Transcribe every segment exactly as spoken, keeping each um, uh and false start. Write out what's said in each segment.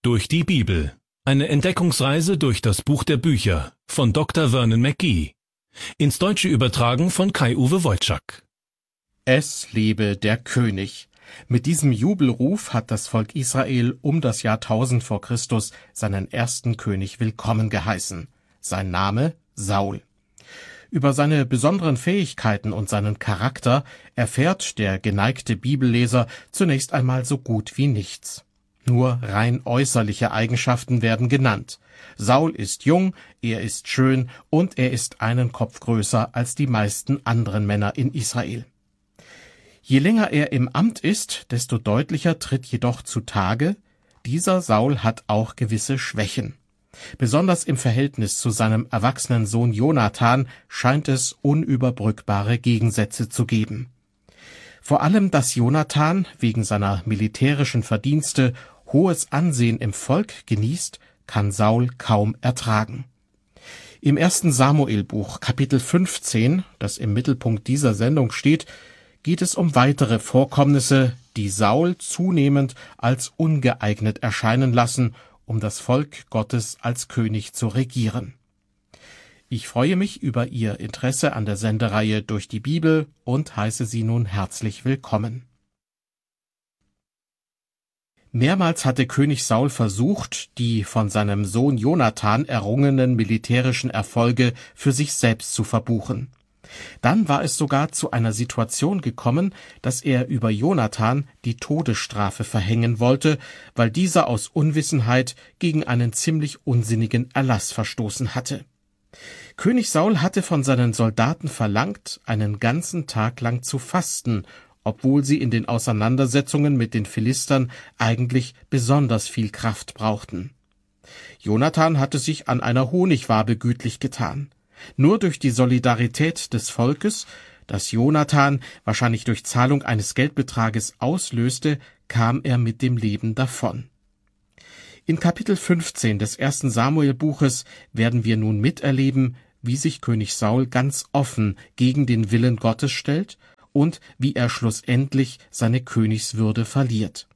Durch die Bibel. Eine Entdeckungsreise durch das Buch der Bücher von Doktor Vernon McGee. Ins Deutsche übertragen von Kai-Uwe Wojczak. Es lebe der König. Mit diesem Jubelruf hat das Volk Israel um das Jahrtausend vor Christus seinen ersten König willkommen geheißen. Sein Name Saul. Über seine besonderen Fähigkeiten und seinen Charakter erfährt der geneigte Bibelleser zunächst einmal so gut wie nichts. Nur rein äußerliche Eigenschaften werden genannt. Saul ist jung, er ist schön und er ist einen Kopf größer als die meisten anderen Männer in Israel. Je länger er im Amt ist, desto deutlicher tritt jedoch zutage, dieser Saul hat auch gewisse Schwächen. Besonders im Verhältnis zu seinem erwachsenen Sohn Jonathan scheint es unüberbrückbare Gegensätze zu geben. Vor allem, dass Jonathan wegen seiner militärischen Verdienste hohes Ansehen im Volk genießt, kann Saul kaum ertragen. Im ersten Samuelbuch, Kapitel fünfzehn, das im Mittelpunkt dieser Sendung steht, geht es um weitere Vorkommnisse, die Saul zunehmend als ungeeignet erscheinen lassen, um das Volk Gottes als König zu regieren. Ich freue mich über Ihr Interesse an der Sendereihe Durch die Bibel und heiße Sie nun herzlich willkommen. Mehrmals hatte König Saul versucht, die von seinem Sohn Jonathan errungenen militärischen Erfolge für sich selbst zu verbuchen. Dann war es sogar zu einer Situation gekommen, dass er über Jonathan die Todesstrafe verhängen wollte, weil dieser aus Unwissenheit gegen einen ziemlich unsinnigen Erlass verstoßen hatte. König Saul hatte von seinen Soldaten verlangt, einen ganzen Tag lang zu fasten, obwohl sie in den Auseinandersetzungen mit den Philistern eigentlich besonders viel Kraft brauchten. Jonathan hatte sich an einer Honigwabe gütlich getan. Nur durch die Solidarität des Volkes, das Jonathan wahrscheinlich durch Zahlung eines Geldbetrages auslöste, kam er mit dem Leben davon. In Kapitel fünfzehn des ersten Samuelbuches werden wir nun miterleben, wie sich König Saul ganz offen gegen den Willen Gottes stellt und wie er schlussendlich seine Königswürde verliert.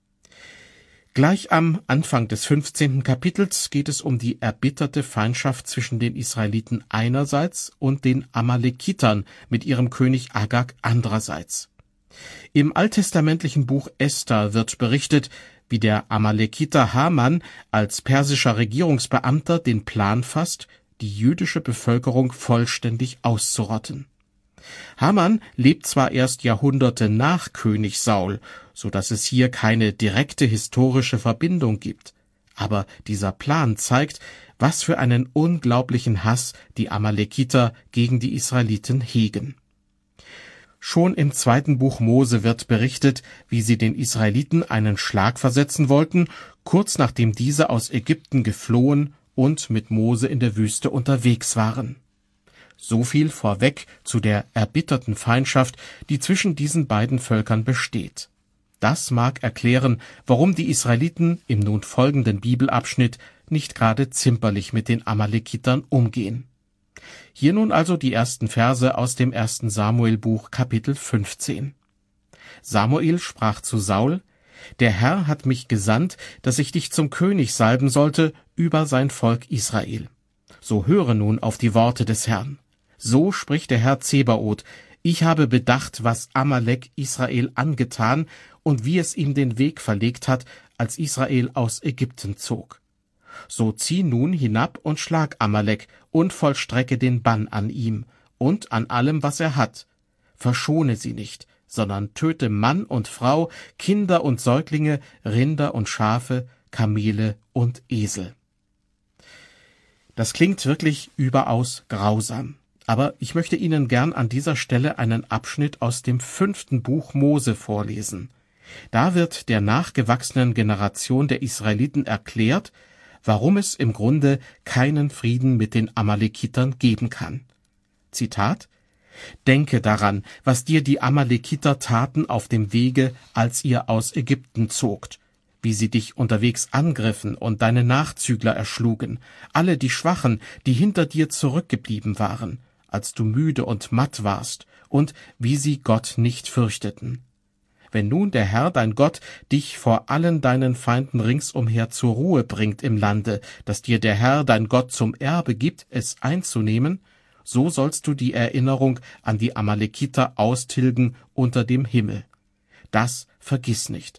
Gleich am Anfang des fünfzehnten Kapitels geht es um die erbitterte Feindschaft zwischen den Israeliten einerseits und den Amalekitern mit ihrem König Agag andererseits. Im alttestamentlichen Buch Esther wird berichtet, wie der Amalekiter Haman als persischer Regierungsbeamter den Plan fasst, die jüdische Bevölkerung vollständig auszurotten. Haman lebt zwar erst Jahrhunderte nach König Saul, so dass es hier keine direkte historische Verbindung gibt, aber dieser Plan zeigt, was für einen unglaublichen Hass die Amalekiter gegen die Israeliten hegen. Schon im zweiten Buch Mose wird berichtet, wie sie den Israeliten einen Schlag versetzen wollten, kurz nachdem diese aus Ägypten geflohen und mit Mose in der Wüste unterwegs waren. So viel vorweg zu der erbitterten Feindschaft, die zwischen diesen beiden Völkern besteht. Das mag erklären, warum die Israeliten im nun folgenden Bibelabschnitt nicht gerade zimperlich mit den Amalekitern umgehen. Hier nun also die ersten Verse aus dem ersten Samuelbuch, Kapitel fünfzehn. Samuel sprach zu Saul: Der Herr hat mich gesandt, dass ich dich zum König salben sollte über sein Volk Israel. So höre nun auf die Worte des Herrn. So spricht der Herr Zebaoth: Ich habe bedacht, was Amalek Israel angetan und wie es ihm den Weg verlegt hat, als Israel aus Ägypten zog. So zieh nun hinab und schlag Amalek und vollstrecke den Bann an ihm und an allem, was er hat. Verschone sie nicht, sondern töte Mann und Frau, Kinder und Säuglinge, Rinder und Schafe, Kamele und Esel. Das klingt wirklich überaus grausam. Aber ich möchte Ihnen gern an dieser Stelle einen Abschnitt aus dem fünften Buch Mose vorlesen. Da wird der nachgewachsenen Generation der Israeliten erklärt, warum es im Grunde keinen Frieden mit den Amalekitern geben kann. Zitat: Denke daran, was dir die Amalekiter taten auf dem Wege, als ihr aus Ägypten zogt, wie sie dich unterwegs angriffen und deine Nachzügler erschlugen, alle die Schwachen, die hinter dir zurückgeblieben waren, als du müde und matt warst, und wie sie Gott nicht fürchteten. Wenn nun der Herr, dein Gott, dich vor allen deinen Feinden ringsumher zur Ruhe bringt im Lande, das dir der Herr, dein Gott, zum Erbe gibt, es einzunehmen, so sollst du die Erinnerung an die Amalekiter austilgen unter dem Himmel. Das vergiss nicht.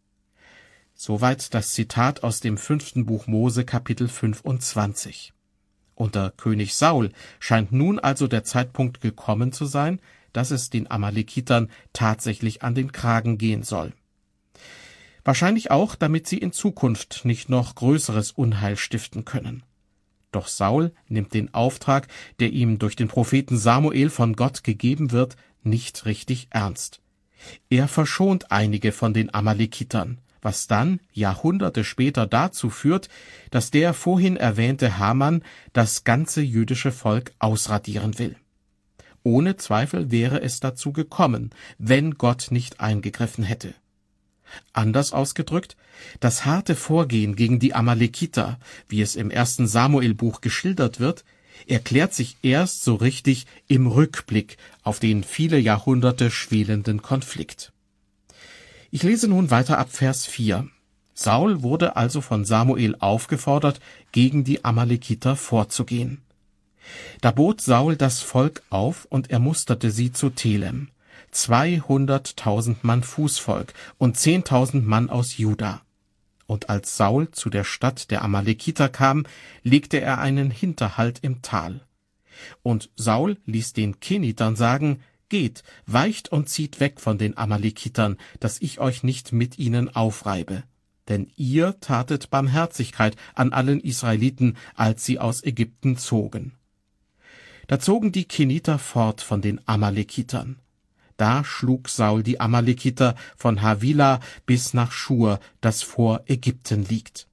Soweit das Zitat aus dem fünften Buch Mose, Kapitel fünfundzwanzig. Unter König Saul scheint nun also der Zeitpunkt gekommen zu sein, dass es den Amalekitern tatsächlich an den Kragen gehen soll. Wahrscheinlich auch, damit sie in Zukunft nicht noch größeres Unheil stiften können. Doch Saul nimmt den Auftrag, der ihm durch den Propheten Samuel von Gott gegeben wird, nicht richtig ernst. Er verschont einige von den Amalekitern, was dann Jahrhunderte später dazu führt, dass der vorhin erwähnte Haman das ganze jüdische Volk ausradieren will. Ohne Zweifel wäre es dazu gekommen, wenn Gott nicht eingegriffen hätte. Anders ausgedrückt, das harte Vorgehen gegen die Amalekiter, wie es im ersten Samuel-Buch geschildert wird, erklärt sich erst so richtig im Rückblick auf den viele Jahrhunderte schwelenden Konflikt. Ich lese nun weiter ab Vers vier. Saul wurde also von Samuel aufgefordert, gegen die Amalekiter vorzugehen. Da bot Saul das Volk auf und er musterte sie zu Telem. Zweihunderttausend Mann Fußvolk und zehntausend Mann aus Juda. Und als Saul zu der Stadt der Amalekiter kam, legte er einen Hinterhalt im Tal. Und Saul ließ den Kenitern sagen, geht, weicht und zieht weg von den Amalekitern, dass ich euch nicht mit ihnen aufreibe. Denn ihr tatet Barmherzigkeit an allen Israeliten, als sie aus Ägypten zogen. Da zogen die Keniter fort von den Amalekitern. Da schlug Saul die Amalekiter von Havila bis nach Schur, das vor Ägypten liegt.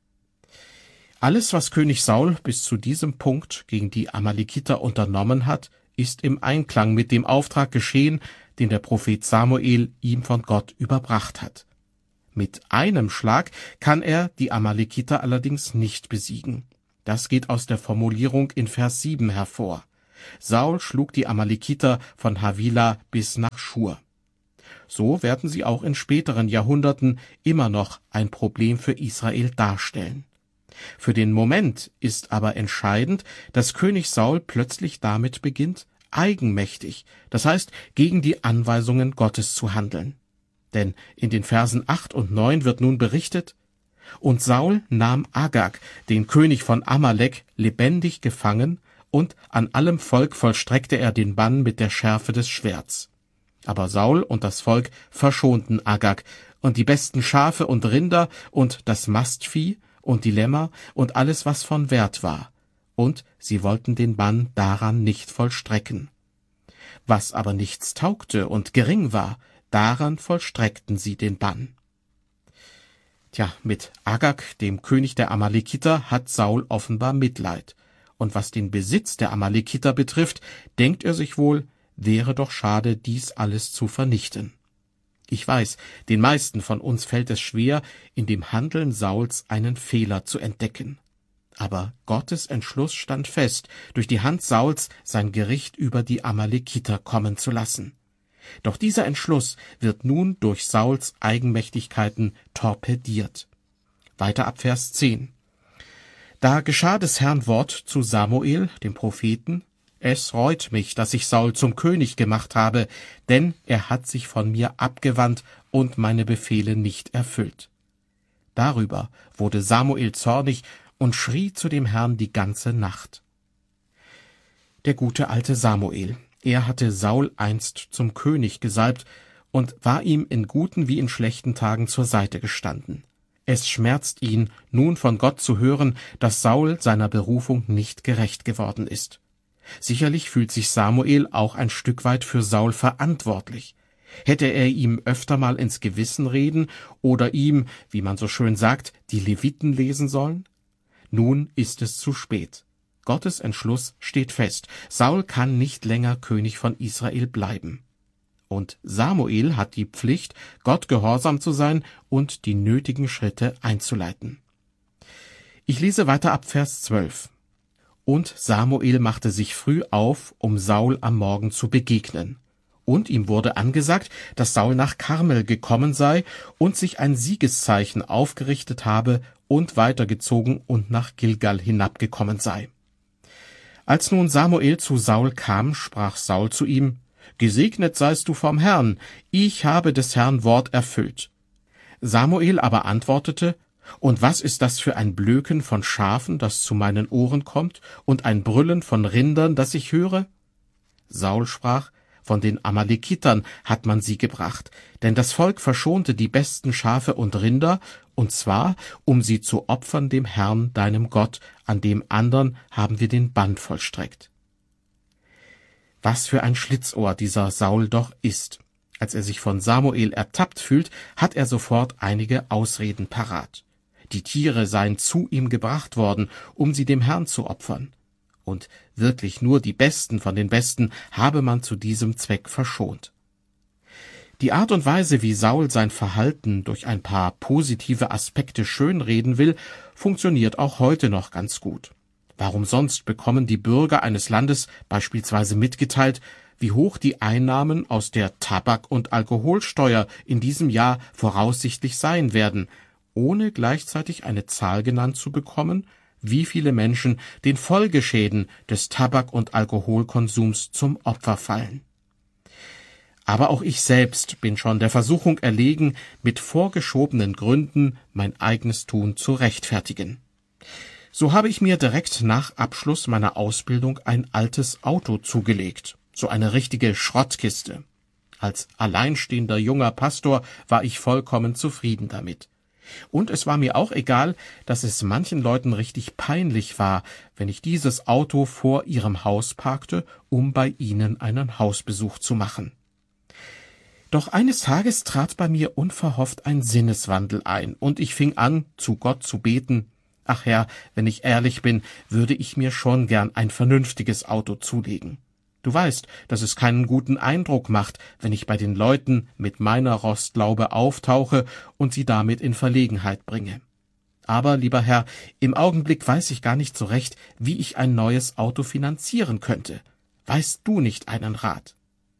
Alles, was König Saul bis zu diesem Punkt gegen die Amalekiter unternommen hat, ist im Einklang mit dem Auftrag geschehen, den der Prophet Samuel ihm von Gott überbracht hat. Mit einem Schlag kann er die Amalekiter allerdings nicht besiegen. Das geht aus der Formulierung in Vers sieben hervor. Saul schlug die Amalekiter von Havila bis nach Schur. So werden sie auch in späteren Jahrhunderten immer noch ein Problem für Israel darstellen. Für den Moment ist aber entscheidend, dass König Saul plötzlich damit beginnt, eigenmächtig, das heißt gegen die Anweisungen Gottes zu handeln. Denn in den Versen acht und neun wird nun berichtet, und Saul nahm Agag, den König von Amalek, lebendig gefangen, und an allem Volk vollstreckte er den Bann mit der Schärfe des Schwerts. Aber Saul und das Volk verschonten Agag, und die besten Schafe und Rinder und das Mastvieh und die Lämmer und alles, was von Wert war, und sie wollten den Bann daran nicht vollstrecken. Was aber nichts taugte und gering war, daran vollstreckten sie den Bann. Tja, mit Agag, dem König der Amalekiter, hat Saul offenbar Mitleid. Und was den Besitz der Amalekiter betrifft, denkt er sich wohl, wäre doch schade, dies alles zu vernichten. Ich weiß, den meisten von uns fällt es schwer, in dem Handeln Sauls einen Fehler zu entdecken. Aber Gottes Entschluss stand fest, durch die Hand Sauls sein Gericht über die Amalekiter kommen zu lassen. Doch dieser Entschluss wird nun durch Sauls Eigenmächtigkeiten torpediert. Weiter ab Vers zehn. Da geschah des Herrn Wort zu Samuel, dem Propheten, es reut mich, dass ich Saul zum König gemacht habe, denn er hat sich von mir abgewandt und meine Befehle nicht erfüllt. Darüber wurde Samuel zornig und schrie zu dem Herrn die ganze Nacht. Der gute alte Samuel, er hatte Saul einst zum König gesalbt und war ihm in guten wie in schlechten Tagen zur Seite gestanden. Es schmerzt ihn, nun von Gott zu hören, dass Saul seiner Berufung nicht gerecht geworden ist. Sicherlich fühlt sich Samuel auch ein Stück weit für Saul verantwortlich. Hätte er ihm öfter mal ins Gewissen reden oder ihm, wie man so schön sagt, die Leviten lesen sollen? Nun ist es zu spät. Gottes Entschluss steht fest. Saul kann nicht länger König von Israel bleiben. Und Samuel hat die Pflicht, Gott gehorsam zu sein und die nötigen Schritte einzuleiten. Ich lese weiter ab Vers zwölf. Und Samuel machte sich früh auf, um Saul am Morgen zu begegnen. Und ihm wurde angesagt, dass Saul nach Karmel gekommen sei und sich ein Siegeszeichen aufgerichtet habe und weitergezogen und nach Gilgal hinabgekommen sei. Als nun Samuel zu Saul kam, sprach Saul zu ihm: »Gesegnet seist du vom Herrn, ich habe des Herrn Wort erfüllt.« Samuel aber antwortete: »Und was ist das für ein Blöken von Schafen, das zu meinen Ohren kommt, und ein Brüllen von Rindern, das ich höre?« Saul sprach: »Von den Amalekitern hat man sie gebracht, denn das Volk verschonte die besten Schafe und Rinder, und zwar, um sie zu opfern dem Herrn, deinem Gott, an dem andern haben wir den Bann vollstreckt.« Was für ein Schlitzohr dieser Saul doch ist. Als er sich von Samuel ertappt fühlt, hat er sofort einige Ausreden parat. Die Tiere seien zu ihm gebracht worden, um sie dem Herrn zu opfern. Und wirklich nur die Besten von den Besten habe man zu diesem Zweck verschont. Die Art und Weise, wie Saul sein Verhalten durch ein paar positive Aspekte schönreden will, funktioniert auch heute noch ganz gut. Warum sonst bekommen die Bürger eines Landes beispielsweise mitgeteilt, wie hoch die Einnahmen aus der Tabak- und Alkoholsteuer in diesem Jahr voraussichtlich sein werden, ohne gleichzeitig eine Zahl genannt zu bekommen, wie viele Menschen den Folgeschäden des Tabak- und Alkoholkonsums zum Opfer fallen. Aber auch ich selbst bin schon der Versuchung erlegen, mit vorgeschobenen Gründen mein eigenes Tun zu rechtfertigen. So habe ich mir direkt nach Abschluss meiner Ausbildung ein altes Auto zugelegt, so eine richtige Schrottkiste. Als alleinstehender junger Pastor war ich vollkommen zufrieden damit. Und es war mir auch egal, dass es manchen Leuten richtig peinlich war, wenn ich dieses Auto vor ihrem Haus parkte, um bei ihnen einen Hausbesuch zu machen. Doch eines Tages trat bei mir unverhofft ein Sinneswandel ein, und ich fing an, zu Gott zu beten: »Ach Herr, wenn ich ehrlich bin, würde ich mir schon gern ein vernünftiges Auto zulegen. Du weißt, dass es keinen guten Eindruck macht, wenn ich bei den Leuten mit meiner Rostlaube auftauche und sie damit in Verlegenheit bringe. Aber, lieber Herr, im Augenblick weiß ich gar nicht so recht, wie ich ein neues Auto finanzieren könnte. Weißt du nicht einen Rat?«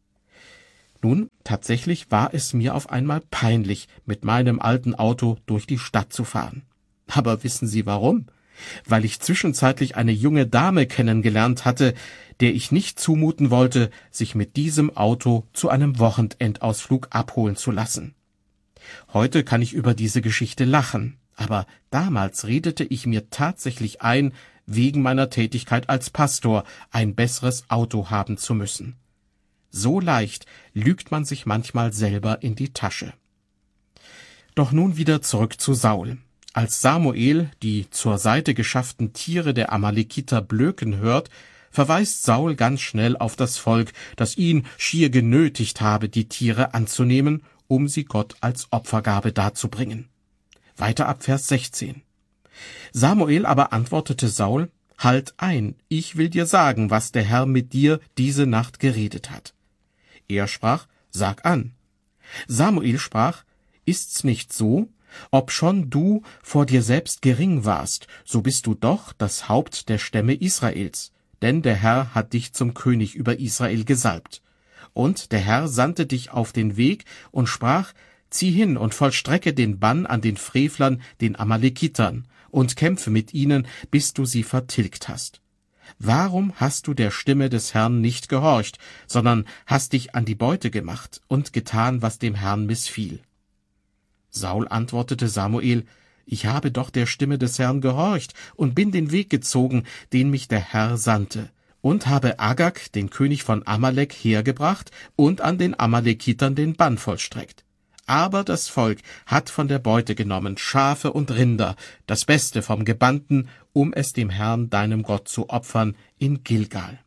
Nun, tatsächlich war es mir auf einmal peinlich, mit meinem alten Auto durch die Stadt zu fahren. Aber wissen Sie warum? Weil ich zwischenzeitlich eine junge Dame kennengelernt hatte, der ich nicht zumuten wollte, sich mit diesem Auto zu einem Wochenendausflug abholen zu lassen. Heute kann ich über diese Geschichte lachen, aber damals redete ich mir tatsächlich ein, wegen meiner Tätigkeit als Pastor ein besseres Auto haben zu müssen. So leicht lügt man sich manchmal selber in die Tasche. Doch nun wieder zurück zu Saul. Als Samuel die zur Seite geschafften Tiere der Amalekiter blöken hört, verweist Saul ganz schnell auf das Volk, das ihn schier genötigt habe, die Tiere anzunehmen, um sie Gott als Opfergabe darzubringen. Weiter ab Vers sechzehn. Samuel aber antwortete Saul: »Halt ein, ich will dir sagen, was der Herr mit dir diese Nacht geredet hat.« Er sprach: »Sag an.« Samuel sprach: »Ist's nicht so? Obschon du vor dir selbst gering warst, so bist du doch das Haupt der Stämme Israels, denn der Herr hat dich zum König über Israel gesalbt. Und der Herr sandte dich auf den Weg und sprach: Zieh hin und vollstrecke den Bann an den Frevlern, den Amalekitern, und kämpfe mit ihnen, bis du sie vertilgt hast. Warum hast du der Stimme des Herrn nicht gehorcht, sondern hast dich an die Beute gemacht und getan, was dem Herrn missfiel?« Saul antwortete Samuel: »Ich habe doch der Stimme des Herrn gehorcht und bin den Weg gezogen, den mich der Herr sandte, und habe Agag, den König von Amalek, hergebracht und an den Amalekitern den Bann vollstreckt. Aber das Volk hat von der Beute genommen Schafe und Rinder, das Beste vom Gebannten, um es dem Herrn, deinem Gott, zu opfern in Gilgal.«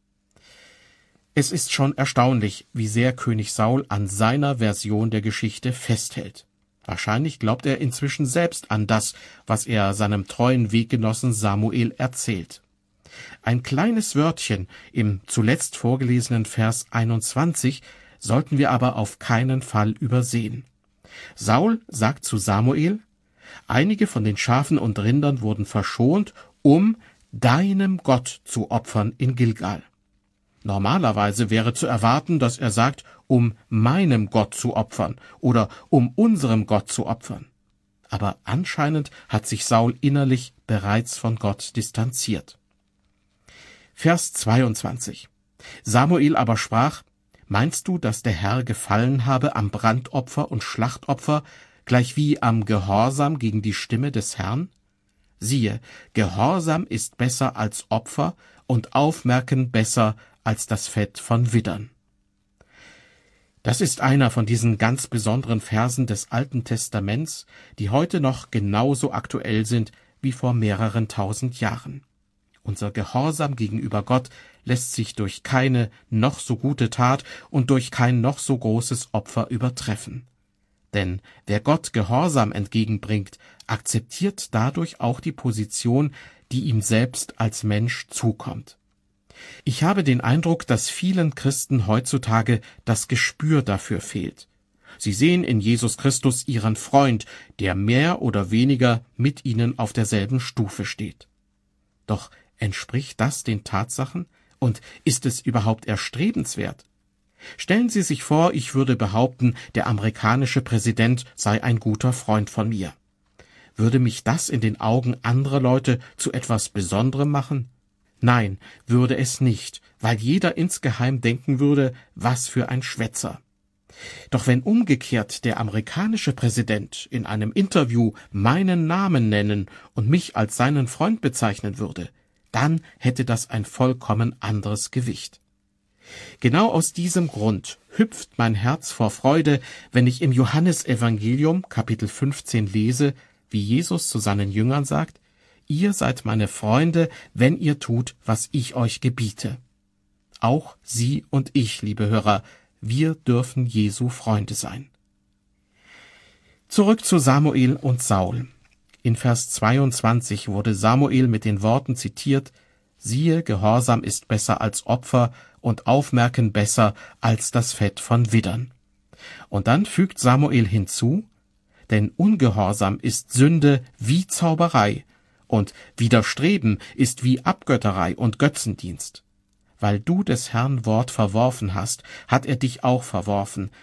Es ist schon erstaunlich, wie sehr König Saul an seiner Version der Geschichte festhält. Wahrscheinlich glaubt er inzwischen selbst an das, was er seinem treuen Weggenossen Samuel erzählt. Ein kleines Wörtchen im zuletzt vorgelesenen Vers einundzwanzig sollten wir aber auf keinen Fall übersehen. Saul sagt zu Samuel: »Einige von den Schafen und Rindern wurden verschont, um deinem Gott zu opfern in Gilgal.« Normalerweise wäre zu erwarten, dass er sagt: um meinem Gott zu opfern oder um unserem Gott zu opfern. Aber anscheinend hat sich Saul innerlich bereits von Gott distanziert. Vers zweiundzwanzig. Samuel aber sprach: Meinst du, dass der Herr gefallen habe am Brandopfer und Schlachtopfer, gleichwie am Gehorsam gegen die Stimme des Herrn? Siehe, Gehorsam ist besser als Opfer und Aufmerken besser als das Fett von Widdern. Das ist einer von diesen ganz besonderen Versen des Alten Testaments, die heute noch genauso aktuell sind wie vor mehreren tausend Jahren. Unser Gehorsam gegenüber Gott lässt sich durch keine noch so gute Tat und durch kein noch so großes Opfer übertreffen. Denn wer Gott Gehorsam entgegenbringt, akzeptiert dadurch auch die Position, die ihm selbst als Mensch zukommt. Ich habe den Eindruck, dass vielen Christen heutzutage das Gespür dafür fehlt. Sie sehen in Jesus Christus ihren Freund, der mehr oder weniger mit ihnen auf derselben Stufe steht. Doch entspricht das den Tatsachen? Und ist es überhaupt erstrebenswert? Stellen Sie sich vor, ich würde behaupten, der amerikanische Präsident sei ein guter Freund von mir. Würde mich das in den Augen anderer Leute zu etwas Besonderem machen? Nein, würde es nicht, weil jeder insgeheim denken würde, was für ein Schwätzer. Doch wenn umgekehrt der amerikanische Präsident in einem Interview meinen Namen nennen und mich als seinen Freund bezeichnen würde, dann hätte das ein vollkommen anderes Gewicht. Genau aus diesem Grund hüpft mein Herz vor Freude, wenn ich im Johannesevangelium Kapitel fünfzehn lese, wie Jesus zu seinen Jüngern sagt: Ihr seid meine Freunde, wenn ihr tut, was ich euch gebiete. Auch Sie und ich, liebe Hörer, wir dürfen Jesu Freunde sein. Zurück zu Samuel und Saul. In Vers zweiundzwanzig wurde Samuel mit den Worten zitiert: Siehe, Gehorsam ist besser als Opfer und Aufmerken besser als das Fett von Widdern. Und dann fügt Samuel hinzu: Denn Ungehorsam ist Sünde wie Zauberei, und Widerstreben ist wie Abgötterei und Götzendienst. Weil du des Herrn Wort verworfen hast, hat er dich auch verworfen,